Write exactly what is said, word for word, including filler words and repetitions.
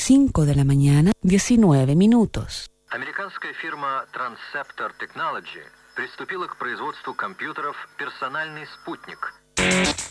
cinco de la mañana, diecinueve minutos. Американская фирма Transceptor Technology приступила к производству компьютеров «Персональный спутник».